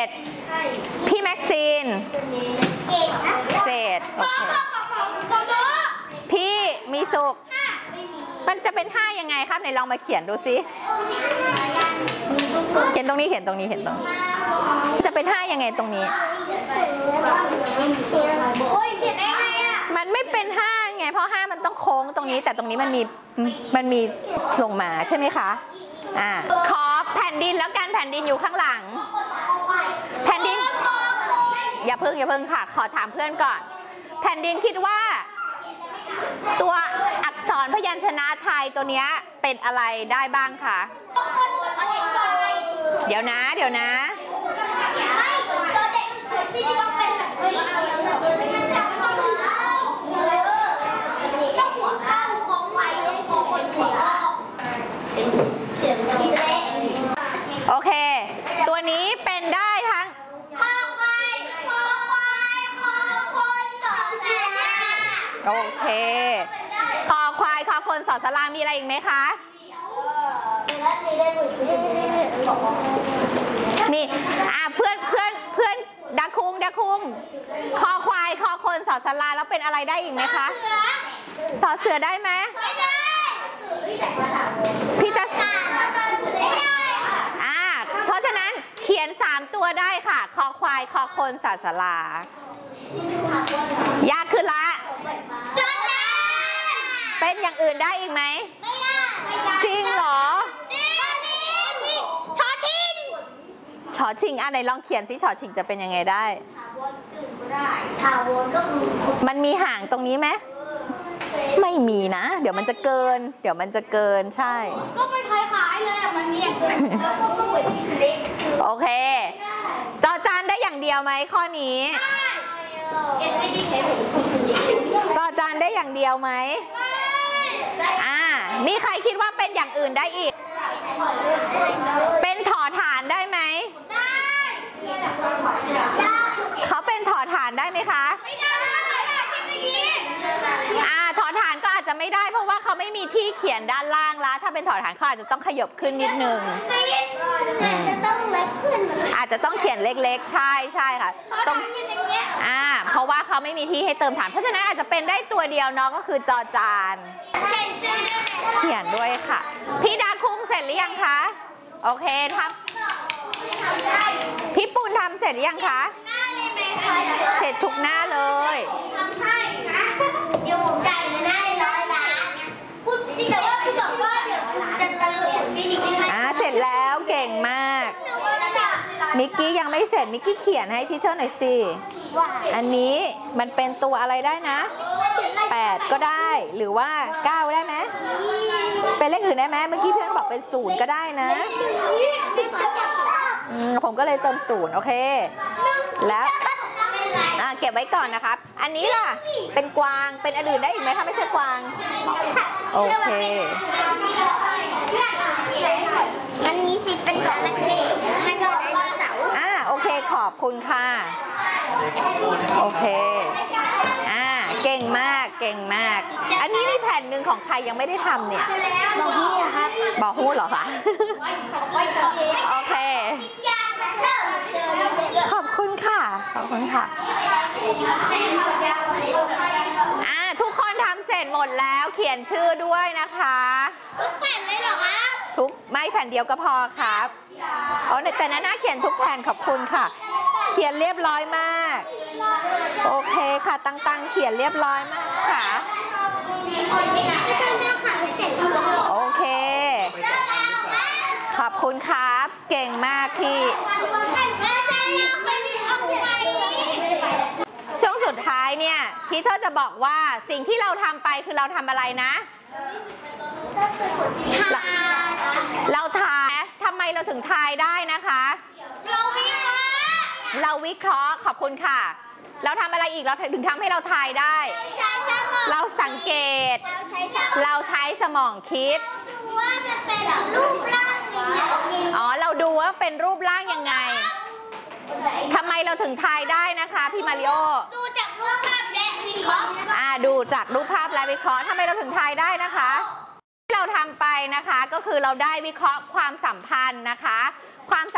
7พี่แม็กซีน7โอเคพี่มีสุขมันจะเป็น5ยังไงครับไหนลองมาเขียนดูสิเขียนตรงนี้จะเป็น5ยังไงตรงนี้มันไม่เป็น5ไงเพราะ5มันต้องโค้งตรงนี้แต่ตรงนี้มันมีลงมาใช่ไหมคะขอแผ่นดินแล้วกันแผ่นดินอยู่ข้างหลังแผ่นดินอย่าเพิ่งค่ะขอถามเพื่อนก่อนแผ่นดินคิดว่าตัวอักษรพยัญชนะไทยตัวนี้เป็นอะไรได้บ้างคะเดี๋ยวนะโอเคตัวนี้เป็นได้ทั้งโอเคคอควายคอคนสอสลามีอะไรอีกไหมคะนี่เพื่อนดาคุงคอควายคอคนสอสลาแล้วเป็นอะไรได้อีกไหมคะสอเสือได้ไหมพี่จะเพราะฉะนั้นเขียน3ตัวได้ค่ะคอควายคอคนสอสลายากขึ้นละเป็นอย่างอื่นได้อีกไหมจริงเหรอชอชิงไหนลองเขียนสิชอชิงจะเป็นยังไงได้มันมีห่างตรงนี้ไหมไม่มีนะเดี๋ยวมันจะเกินใช่ก็ไม่คล้ายๆเลยมันมีอย่างอื่นโอเคจอจานได้อย่างเดียวไหมข้อนี้จอจานได้อย่างเดียวไหมมีใครคิดว่าเป็นอย่างอื่นได้อีกเป็นถอฐานได้ไหมเขาเป็นถอฐานได้ไหมคะไม่ได้ถอฐานก็อาจจะไม่ได้เพราะว่าเขาไม่มีที่เขียนด้านล่างแล้วถ้าเป็นถอฐานเขาอาจจะต้องขยบขึ้นนิดนึงอาจจะต้องเขียนเล็กๆใช่ค่ะต้องเพราะว่าเขาไม่มีที่ให้เติมฐานเพราะฉะนั้นอาจจะเป็นได้ตัวเดียวเนาะก็คือจอจานเขียนด้วยค่ะพี่ดาคุงเสร็จหรือยังคะโอเคทำพี่ปูนทำเสร็จหรือยังคะเสร็จทุกหน้าเลยทำให้นะเดี๋ยวผมจ่ายเงินให้100 ล้านพูดจริงแต่ว่าพี่บอกว่าเดี๋ยวจะตลกพี่นิกกี้ให้เสร็จแล้วเก่งมากมิกกี้ยังไม่เสร็จมิกกี้เขียนให้ทีเชอร์หน่อยสิอันนี้มันเป็นตัวอะไรได้นะ8ก็ได้หรือว่า9ได้ไหมเป็นเลขอื่นได้ไหมเมื่อกี้เพื่อนบอกเป็น0ก็ได้นะผมก็เลยเติม0โอเคแล้วเก็บไว้ก่อนนะครับอันนี้ล่ะเป็นกวางเป็นอันอื่นได้อีกไหมถ้าไม่ใช่กวางโอเคมันมีสิทธิ์เป็นจระเข้มันก็ไดโนเสาร์โอเคขอบคุณค่ะโอเคเก่งมากอันนี้มีแผ่นหนึ่งของใครยังไม่ได้ทำเนี่ยบอกฮู้ครับบอกฮู้เหรอคะโอเคขอบคุณค่ะทุกคนทำเสร็จหมดแล้วเขียนชื่อด้วยนะคะทุกแผ่นเลยเหรอคะไม่แผ่นเดียวก็พอครับแต่น่าเขียนทุกแผ่นขอบคุณค่ะเขียนเรียบร้อยมากโอเคค่ะตั้งเขียนเรียบร้อยมากค่ะโอเคขอบคุณครับเก่งมากพี่ช่วงสุดท้ายเนี่ยทีเชอร์จะบอกว่าสิ่งที่เราทำไปคือเราทำอะไรนะเราทายทำไมเราถึงทายได้นะคะเราวิเคราะห์ขอบคุณค่ะเราทำอะไรอีกเราถึงทำให้เราทายได้เราสังเกตเราใช้สมองคิดเราดูว่าเป็นรูปร่างยังไงทำไมเราถึงทายได้นะคะพี่มาริโอดูจากรูปภาพและวิเคราะห์ดูจากรูปภาพและวิเคราะห์ทำไมเราถึงทายได้นะคะที่เราทำไปนะคะก็คือเราได้วิเคราะห์ความสัมพันธ์นะคะความ